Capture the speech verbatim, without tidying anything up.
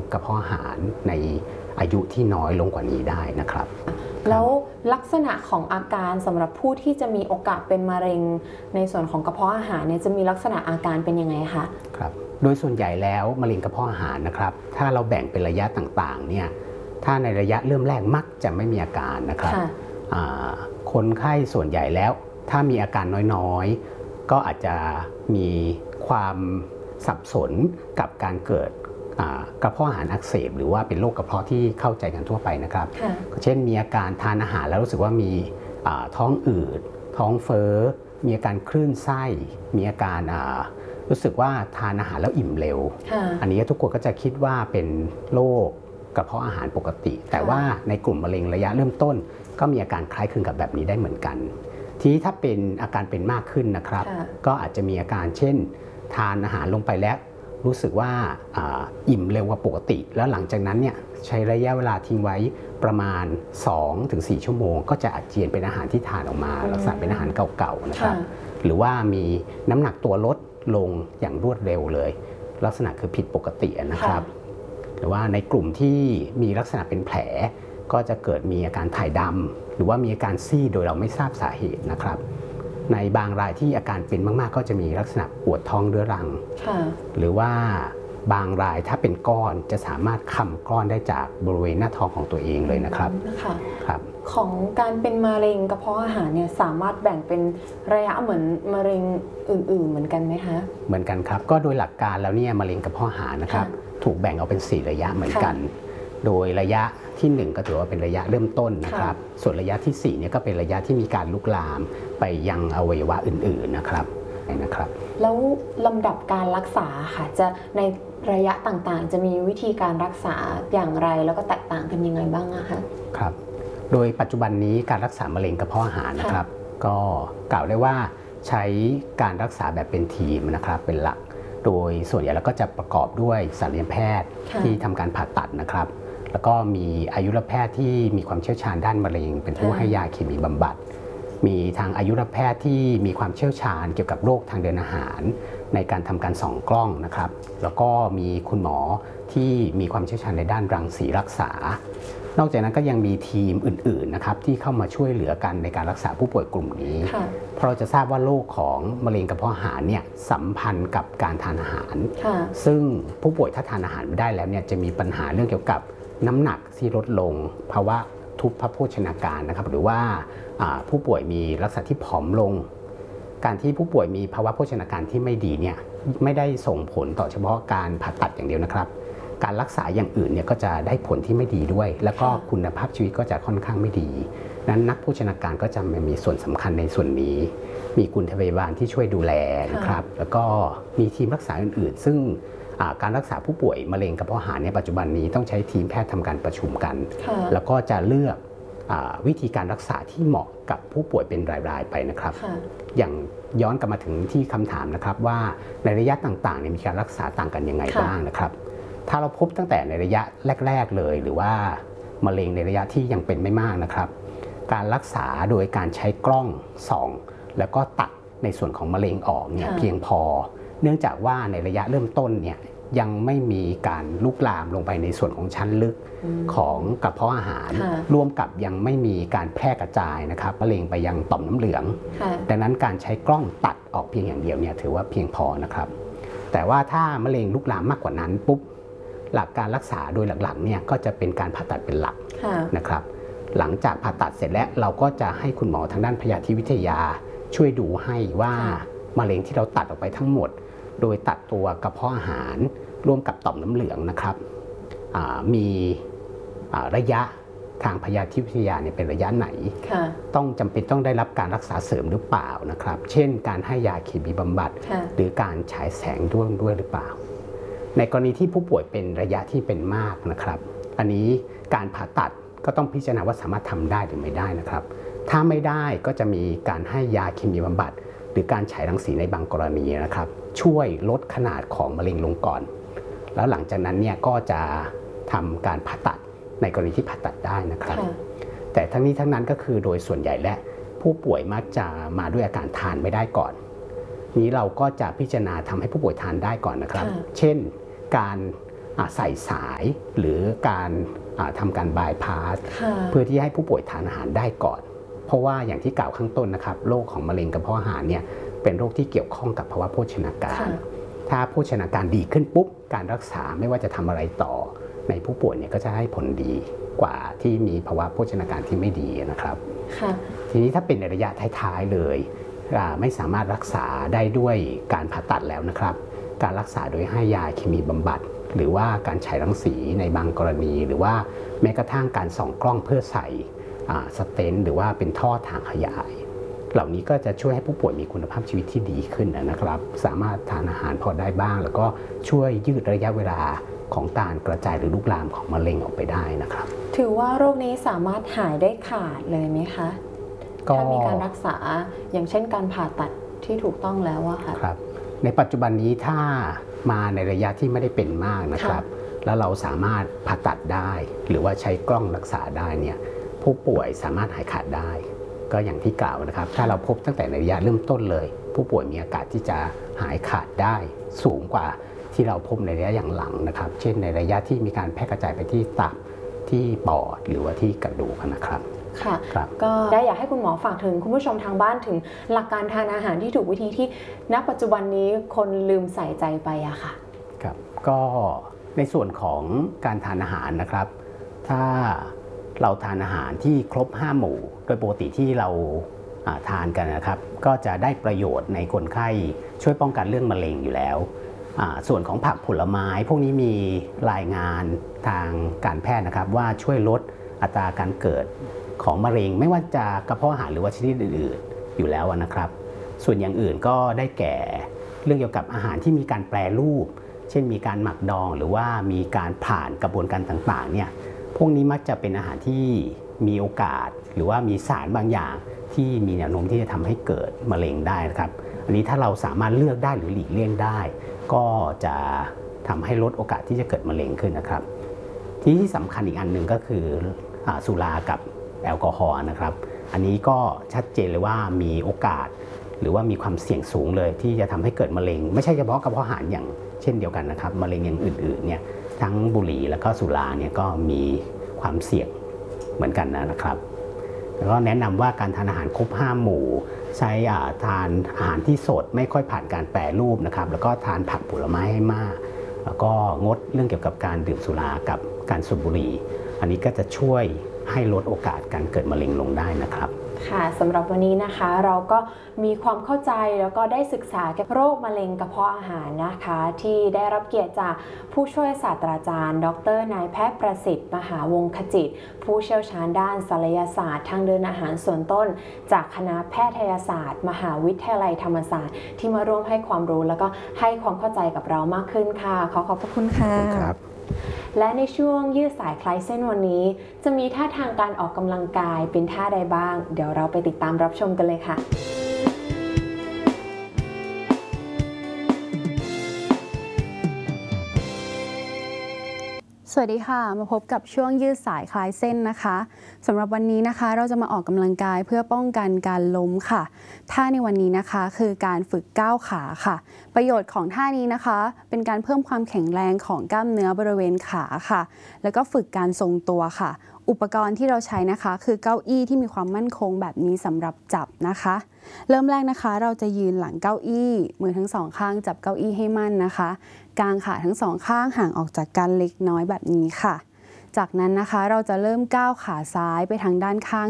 กระเพาะอาหารในอายุที่น้อยลงกว่านี้ได้นะครับแล้วลักษณะของอาการสำหรับผู้ที่จะมีโอกาสเป็นมะเร็งในส่วนของกระเพาะอาหารเนี่ยจะมีลักษณะอาการเป็นยังไงคะครับโดยส่วนใหญ่แล้วมะเร็งกระเพาะอาหารนะครับถ้าเราแบ่งเป็นระยะต่างๆเนี่ยถ้าในระยะเริ่มแรกมักจะไม่มีอาการนะครับคนไข้ส่วนใหญ่แล้วถ้ามีอาการน้อยๆก็อาจจะมีความสับสนกับการเกิดกระเพาะอาหารอักเสบหรือว่าเป็นโรคกระเพาะที่เข้าใจกันทั่วไปนะครับเช่นมีอาการทานอาหารแล้วรู้สึกว่ามีท้องอืดท้องเฟ้อมีอาการคลื่นไส้มีอาการรู้สึกว่าทานอาหารแล้วอิ่มเร็วอันนี้ทุกคนก็จะคิดว่าเป็นโรคกระเพาะอาหารปกติแต่ว่าในกลุ่มมะเร็งระยะเริ่มต้นก็มีอาการคล้ายคลึงกับแบบนี้ได้เหมือนกันทีนี้ถ้าเป็นอาการเป็นมากขึ้นนะครับก็อาจจะมีอาการเช่นทานอาหารลงไปแล้วรู้สึกว่าอิ่มเร็วกว่าปกติแล้วหลังจากนั้นเนี่ยใช้ระยะเวลาทิ้งไว้ประมาณ สองถึงสี่ ชั่วโมงก็จะอาเจียนเป็นอาหารที่ทานออกมาลักษณะเป็นอาหารเก่าๆนะครับหรือว่ามีน้ำหนักตัวลดลงอย่างรวดเร็วเลยลักษณะคือผิดปกตินะครับหรือว่าในกลุ่มที่มีลักษณะเป็นแผลก็จะเกิดมีอาการถ่ายดำหรือว่ามีอาการซีดโดยเราไม่ทราบสาเหตุนะครับในบางรายที่อาการเป็นมากๆก็จะมีลักษณะปวดท้องเรื้อรังหรือว่าบางรายถ้าเป็นก้อนจะสามารถคำก้อนได้จากบริเวณหน้าท้องของตัวเองเลยนะครับครับของการเป็นมะเร็งกระเพาะอาหารเนี่ยสามารถแบ่งเป็นระยะเหมือนมะเร็งอื่นๆเหมือนกันไหมคะเหมือนกันครับก็โดยหลักการแล้วเนี่ยมะเร็งกระเพาะอาหารนะครับถูกแบ่งออกเป็นสี่ระยะเหมือนกันโดยระยะที่หนึ่งก็ถือว่าเป็นระยะเริ่มต้นนะครับส่วนระยะที่สี่เนี่ยก็เป็นระยะที่มีการลุกลามไปยังอวัยวะอื่นๆนะครับนะครับแล้วลำดับการรักษาค่ะจะในระยะต่างๆจะมีวิธีการรักษาอย่างไรแล้วก็แตกต่างกันยังไงบ้างอะคะครับโดยปัจจุบันนี้การรักษามะเร็งกระเพาะอาหารนะครับก็กล่าวได้ว่าใช้การรักษาแบบเป็นทีมนะครับเป็นหลักโดยส่วนใหญ่แล้วก็จะประกอบด้วยศัลยแพทย์ที่ทำการผ่าตัดนะครับแล้วก็มีอายุรแพทย์ที่มีความเชี่ยวชาญด้านมะเร็งเป็นผู้ให้ยาเคมีบำบัดมีทางอายุรแพทย์ที่มีความเชี่ยวชาญเกี่ยวกับโรคทางเดินอาหารในการทำการส่องกล้องนะครับแล้วก็มีคุณหมอที่มีความเชี่ยวชาญในด้านรังสีรักษานอกจากนั้นก็ยังมีทีมอื่นๆนะครับที่เข้ามาช่วยเหลือกันในการรักษาผู้ป่วยกลุ่มนี้เพราะเราจะทราบว่าโรคของมะเร็งกระเพาะอาหารเนี่ยสัมพันธ์กับการทานอาหารซึ่งผู้ป่วยถ้าทานอาหารไม่ได้แล้วเนี่ยจะมีปัญหาเรื่องเกี่ยวกับน้ำหนักที่ลดลงภาวะทุพพโภชนาการนะครับหรือว่าผู้ป่วยมีลักษณะที่ผอมลงการที่ผู้ป่วยมีภาวะโภชนาการที่ไม่ดีเนี่ยไม่ได้ส่งผลต่อเฉพาะการผ่าตัดอย่างเดียวนะครับการรักษาอย่างอื่นเนี่ยก็จะได้ผลที่ไม่ดีด้วยแล้วก็คุณภาพชีวิตก็จะค่อนข้างไม่ดีนั้นนักโภชนาการก็จะมีส่วนสำคัญในส่วนนี้มีคุณพยาบาลที่ช่วยดูแลนะครับแล้วก็มีทีมรักษาอื่นๆซึ่งการรักษาผู้ป่วยมะเร็งกระเพาะอาหารในปัจจุบันนี้ต้องใช้ทีมแพทย์ทำการประชุมกันแล้วก็จะเลือกวิธีการรักษาที่เหมาะกับผู้ป่วยเป็นรายๆไปนะครับอย่างย้อนกลับมาถึงที่คำถามนะครับว่าในระยะต่างๆมีการรักษาต่างกันยังไงบ้างนะครับถ้าเราพบตั้งแต่ในระยะแรกๆเลยหรือว่ามะเร็งในระยะที่ยังเป็นไม่มากนะครับการรักษาโดยการใช้กล้องส่องแล้วก็ตัดในส่วนของมะเร็งออกเนี่ยเพียงพอเนื่องจากว่าในระยะเริ่มต้นเนี่ยยังไม่มีการลุกลามลงไปในส่วนของชั้นลึกของกระเพาะอาหารร่วมกับยังไม่มีการแพร่กระจายนะครับมะเร็งไปยังต่อมน้ำเหลืองดังนั้นการใช้กล้องตัดออกเพียงอย่างเดียวเนี่ยถือว่าเพียงพอนะครับแต่ว่าถ้ามะเร็งลุกลามมากกว่านั้นปุ๊บหลักการรักษาโดยหลักๆเนี่ยก็จะเป็นการผ่าตัดเป็นหลักนะครับหลังจากผ่าตัดเสร็จแล้วเราก็จะให้คุณหมอทางด้านพยาธิวิทยาช่วยดูให้ว่ามะเร็งที่เราตัดออกไปทั้งหมดโดยตัดตัวกระเพาะอาหารร่วมกับต่อมน้ำเหลืองนะครับมีระยะทางพยาธิวิทยาเนี่ยเป็นระยะไหนต้องจำเป็นต้องได้รับการรักษาเสริมหรือเปล่านะครับเช่นการให้ยาเคมีบำบัดหรือการฉายแสงด้วยด้วยหรือเปล่าในกรณีที่ผู้ป่วยเป็นระยะที่เป็นมากนะครับอันนี้การผ่าตัดก็ต้องพิจารณาว่าสามารถทำได้หรือไม่ได้นะครับถ้าไม่ได้ก็จะมีการให้ยาเคมีบำบัดหรือการฉายรังสีในบางกรณีนะครับช่วยลดขนาดของมะเร็งลงก่อนแล้วหลังจากนั้นเนี่ยก็จะทำการผ่าตัดในกรณีที่ผ่าตัดได้นะครับแต่ทั้งนี้ทั้งนั้นก็คือโดยส่วนใหญ่และผู้ป่วยมักจะมาด้วยอาการทานไม่ได้ก่อนนี้เราก็จะพิจารณาทำให้ผู้ป่วยทานได้ก่อนนะครับเช่นการใส่สายหรือการทำการบายพาสค่ะเพื่อที่ให้ผู้ป่วยทานอาหารได้ก่อน เพราะว่าอย่างที่กล่าวข้างต้นนะครับโรคของมะเร็งกระเพาะอาหารเนี่ยเป็นโรคที่เกี่ยวข้องกับภาวะโภชนาการค่ะถ้าโภชนาการดีขึ้นปุ๊บการรักษาไม่ว่าจะทำอะไรต่อในผู้ป่วยเนี่ยก็จะให้ผลดีกว่าที่มีภาวะโภชนาการที่ไม่ดีนะครับค่ะทีนี้ถ้าเป็นในระยะท้ายๆเลยอ่าไม่สามารถรักษาได้ด้วยการผ่าตัดแล้วนะครับ การรักษาโดยให้ยาเคมีบำบัด หรือว่าการฉายรังสีในบางกรณี หรือว่าแม้กระทั่งการส่องกล้องเพื่อใส่สเตนต์หรือว่าเป็นท่อทางขยาย เหล่านี้ก็จะช่วยให้ผู้ป่วยมีคุณภาพชีวิตที่ดีขึ้นนะครับ สามารถทานอาหารพอได้บ้าง แล้วก็ช่วยยืดระยะเวลาของการกระจายหรือลุกลามของมะเร็งออกไปได้นะครับถือว่าโรคนี้สามารถหายได้ขาดเลยไหมคะถ้ามีการรักษาอย่างเช่นการผ่าตัดที่ถูกต้องแล้วอะค่ะครับในปัจจุบันนี้ถ้ามาในระยะที่ไม่ได้เป็นมากนะครับแล้วเราสามารถผ่าตัดได้หรือว่าใช้กล้องรักษาได้เนี่ยผู้ป่วยสามารถหายขาดได้ก็อย่างที่กล่าวนะครับถ้าเราพบตั้งแต่ในระยะเริ่มต้นเลยผู้ป่วยมีโอกาสที่จะหายขาดได้สูงกว่าที่เราพบในระยะอย่างหลังนะครับเช่นในระยะที่มีการแพร่กระจายไปที่ตับที่ปอดหรือว่าที่กระดูกนะครับค่ะก็ได้อยากให้คุณหมอฝากถึงคุณผู้ชมทางบ้านถึงหลักการทานอาหารที่ถูกวิธีที่ณปัจจุบันนี้คนลืมใส่ใจไปอะค่ะครับก็ในส่วนของการทานอาหารนะครับถ้าเราทานอาหารที่ครบห้าหมู่โดยปกติที่เราทานกันนะครับก็จะได้ประโยชน์ในคนไข้ช่วยป้องกันเรื่องมะเร็งอยู่แล้วส่วนของผักผลไม้พวกนี้มีรายงานทางการแพทย์นะครับว่าช่วยลดอัตราการเกิดของมะเร็งไม่ว่าจะกระเพาะอาหารหรือว่าชนิดอื่นๆอยู่แล้วนะครับส่วนอย่างอื่นก็ได้แก่เรื่องเกี่ยวกับอาหารที่มีการแปรรูปเช่นมีการหมักดองหรือว่ามีการผ่านกระบวนการต่างๆเนี่ยพวกนี้มักจะเป็นอาหารที่มีโอกาสหรือว่ามีสารบางอย่างที่มีแนวโน้มที่จะทำให้เกิดมะเร็งได้นะครับอันนี้ถ้าเราสามารถเลือกได้หรือหลีกเลี่ยงได้ก็จะทำให้ลดโอกาสที่จะเกิดมะเร็งขึ้นนะครับที่ที่สำคัญอีกอันหนึ่งก็คือสุรากับแอลกอฮอล์นะครับอันนี้ก็ชัดเจนเลยว่ามีโอกาสหรือว่ามีความเสี่ยงสูงเลยที่จะทำให้เกิดมะเร็งไม่ใช่เฉพาะกระเพาะอาหารอย่างเช่นเดียวกันนะครับมะเร็งอย่างอื่นๆเนี่ยทั้งบุหรี่แล้วก็สุราเนี่ยก็มีความเสี่ยงเหมือนกันนะครับแล้วก็แนะนำว่าการทานอาหารครบห้าหมู่ใช้ทานอาหารที่สดไม่ค่อยผ่านการแปรรูปนะครับแล้วก็ทานผักผลไม้ให้มากแล้วก็งดเรื่องเกี่ยวกับการดื่มสุรากับการสูบบุหรี่อันนี้ก็จะช่วยให้ลดโอกาสการเกิดมะเร็งลงได้นะครับค่ะสำหรับวันนี้นะคะเราก็มีความเข้าใจแล้วก็ได้ศึกษาเกี่ยวกับโรคมะเร็งกระเพาะอาหารนะคะที่ได้รับเกียรติจากผู้ช่วยศาสตราจารย์ดรนายแพทย์ประสิทธิ์มหาวงศ์ขจิตผู้เชี่ยวชาญด้านศัลยศาสตร์ทางเดินอาหารส่วนต้นจากคณะแพทยศาสตร์มหาวิทยาลัยธรรมศาสตร์ที่มาร่วมให้ความรู้แล้วก็ให้ความเข้าใจกับเรามากขึ้นค่ะขอขอบพระคุณค่ะและในช่วงยืดสายคลายเส้นวันนี้จะมีท่าทางการออกกำลังกายเป็นท่าใดบ้างเดี๋ยวเราไปติดตามรับชมกันเลยค่ะสวัสดีค่ะมาพบกับช่วงยืดสายคลายเส้นนะคะสำหรับวันนี้นะคะเราจะมาออกกำลังกายเพื่อป้องกันการล้มค่ะท่าในวันนี้นะคะคือการฝึกก้าวขาค่ะประโยชน์ของท่านี้นะคะเป็นการเพิ่มความแข็งแรงของกล้ามเนื้อบริเวณขาค่ะแล้วก็ฝึกการทรงตัวค่ะอุปกรณ์ที่เราใช้นะคะคือเก้าอี้ที่มีความมั่นคงแบบนี้สำหรับจับนะคะเริ่มแรกนะคะเราจะยืนหลังเก้าอี้มือทั้งสองข้างจับเก้าอี้ให้มั่นนะคะกางขาทั้งสองข้างห่างออกจากกันเล็กน้อยแบบนี้ค่ะจากนั้นนะคะเราจะเริ่มก้าวขาซ้ายไปทางด้านข้าง